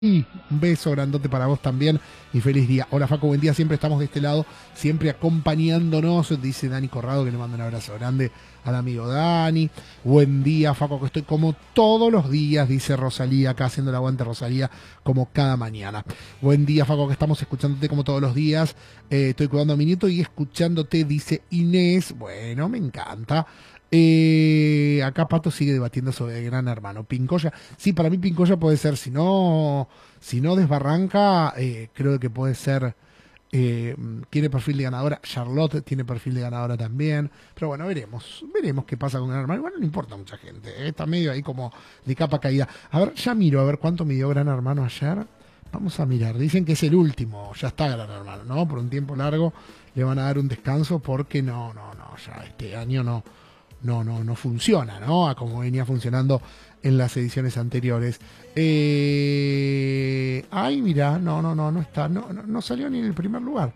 Y un beso grandote para vos también y feliz día. Hola Facu, buen día, siempre estamos de este lado, siempre acompañándonos, dice Dani Corrado, que le manda un abrazo grande al amigo Dani. Buen día Facu, que estoy como todos los días, dice Rosalía, acá haciendo el aguante Rosalía, como cada mañana. Buen día Facu, que estamos escuchándote como todos los días, estoy cuidando a mi nieto y escuchándote, dice Inés. Bueno, me encanta. Acá Pato sigue debatiendo sobre Gran Hermano. Pincoya, sí, para mí Pincoya puede ser, si no desbarranca, creo que puede ser, tiene perfil de ganadora. Charlotte tiene perfil de ganadora también. Pero bueno, veremos qué pasa con Gran Hermano. Bueno, no importa a mucha gente, está medio ahí como de capa caída. A ver, ya miro a ver cuánto midió Gran Hermano ayer. Vamos a mirar, dicen que es el último, ya está Gran Hermano, ¿no? Por un tiempo largo le van a dar un descanso porque no, ya este año no funciona, ¿no? A como venía funcionando en las ediciones anteriores. Ay, mira, no está, no salió ni en el primer lugar.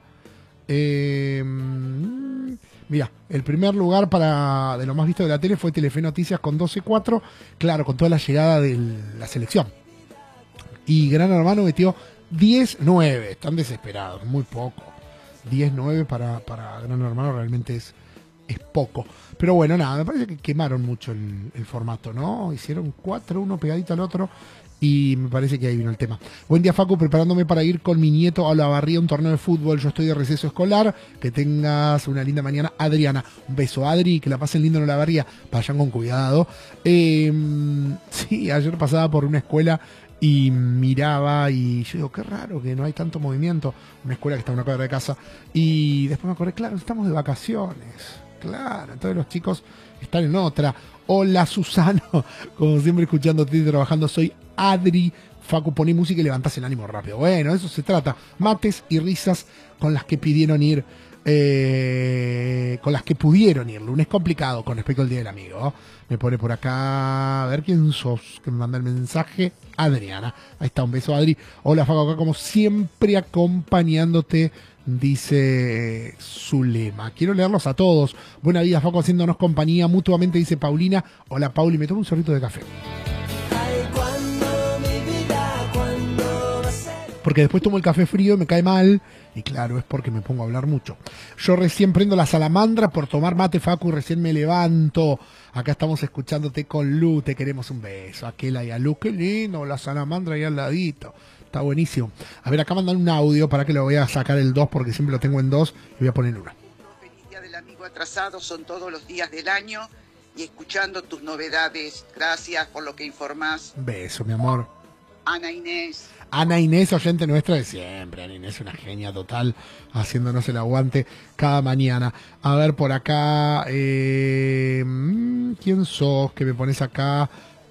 Mira, el primer lugar de lo más visto de la tele fue Telefe Noticias con 12.4, claro, con toda la llegada de la selección. Y Gran Hermano metió 10.9, están desesperados, muy poco. 10.9 para Gran Hermano realmente es poco. Pero bueno, nada, me parece que quemaron mucho el formato, ¿no? Hicieron 4, uno pegadito al otro, y me parece que ahí vino el tema. Buen día, Facu, preparándome para ir con mi nieto a Olavarría a un torneo de fútbol. Yo estoy de receso escolar. Que tengas una linda mañana, Adriana. Un beso, Adri, que la pasen lindo en Olavarría. Vayan con cuidado. Sí, ayer pasaba por una escuela y miraba y yo digo, qué raro que no hay tanto movimiento. Una escuela que está a una cuadra de casa. Y después me acordé, claro, estamos de vacaciones. Claro, entonces los chicos están en otra. Hola Susano, como siempre escuchándote y trabajando, soy Adri. Facu, poné música y levantás el ánimo rápido. Bueno, eso se trata. Mates y risas con las que pidieron ir, con las que pudieron ir. Lunes complicado con respecto al Día del Amigo. Me pone por acá, a ver quién sos, que me manda el mensaje. Adriana. Ahí está, un beso, Adri. Hola Facu, acá como siempre acompañándote, dice Zulema. Quiero leerlos a todos. Buena vida, Facu, haciéndonos compañía mutuamente, dice Paulina. Hola, Pauli, me tomo un sorbito de café. Porque después tomo el café frío y me cae mal. Y claro, es porque me pongo a hablar mucho. Yo recién prendo la salamandra por tomar mate, Facu, y recién me levanto. Acá estamos escuchándote con Lu, te queremos un beso. Aquela y a Lu, qué lindo, la salamandra ahí al ladito. Está buenísimo. A ver, acá mandan un audio, para que lo voy a sacar el 2 porque siempre lo tengo en 2 y voy a poner 1. Feliz Día del Amigo atrasado, son todos los días del año y escuchando tus novedades. Gracias por lo que informás. Beso, mi amor. Ana Inés. Ana Inés, oyente nuestra de siempre. Ana Inés, una genia total, haciéndonos el aguante cada mañana. A ver, por acá, ¿quién sos? Que me pones acá.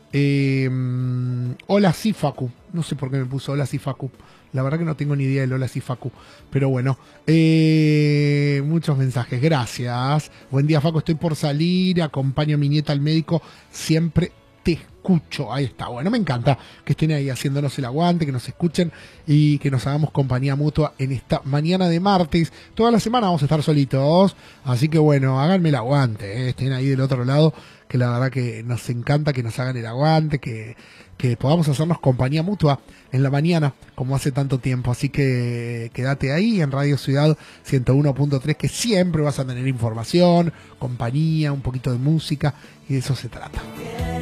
Hola, sí, Facu. No sé por qué me puso hola, sí, Facu. La verdad que no tengo ni idea del hola, sí, Facu. Pero bueno, muchos mensajes. Gracias. Buen día, Facu. Estoy por salir. Acompaño a mi nieta al médico. Siempre te escucho. Ahí está. Bueno, me encanta que estén ahí haciéndonos el aguante, que nos escuchen y que nos hagamos compañía mutua en esta mañana de martes. Toda la semana vamos a estar solitos. Así que bueno, háganme el aguante. Estén ahí del otro lado, que la verdad que nos encanta que nos hagan el aguante, que podamos hacernos compañía mutua en la mañana, como hace tanto tiempo. Así que quédate ahí en Radio Ciudad 101.3, que siempre vas a tener información, compañía, un poquito de música, y de eso se trata.